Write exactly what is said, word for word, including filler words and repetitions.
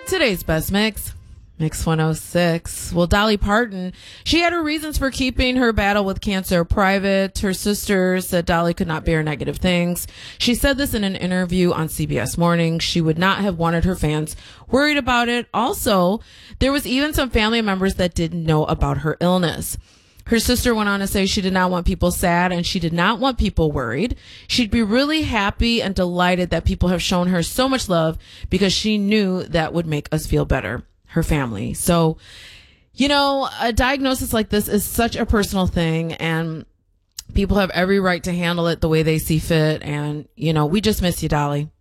Today's best mix. Mix one oh six. Well, Dolly Parton, she had her reasons for keeping her battle with cancer private. Her sister said Dolly could not bear negative things. She said this in an interview on C B S Morning. She would not have wanted her fans worried about it. Also, there was even some family members that didn't know about her illness. Her sister went on to say she did not want people sad and she did not want people worried. She'd be really happy and delighted that people have shown her so much love because she knew that would make us feel better, her family. So, you know, a diagnosis like this is such a personal thing and people have every right to handle it the way they see fit. And, you know, we just miss you, Dolly.